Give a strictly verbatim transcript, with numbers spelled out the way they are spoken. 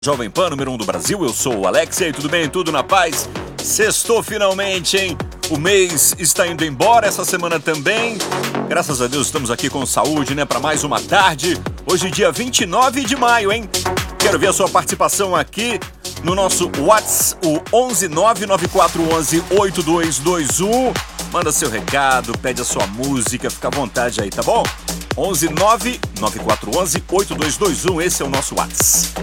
Jovem Pan, número um do Brasil, eu sou o Alex, e aí, tudo bem? Tudo na paz? Sextou finalmente, hein? O mês está indo embora, essa semana também. Graças a Deus estamos aqui com saúde, né? Para mais uma tarde. Hoje, dia vinte e nove de maio, hein? Quero ver a sua participação aqui no nosso WhatsApp, o onze nove nove quatro um um oito dois dois um. Manda seu recado, pede a sua música, fica à vontade aí, tá bom? onze nove nove quatro um um oito dois dois um, esse é o nosso WhatsApp.